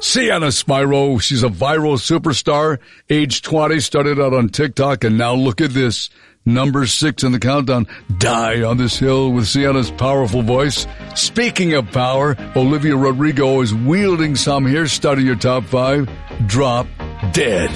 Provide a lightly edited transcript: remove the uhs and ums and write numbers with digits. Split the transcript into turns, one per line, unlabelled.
Sienna Spyro, she's a viral superstar, age 20, started out on TikTok, and now look at this. Number 6 in the countdown. Die on this hill with Sienna's powerful voice. Speaking of power, Olivia Rodrigo is wielding some here. Starting your top 5. Drop Dead.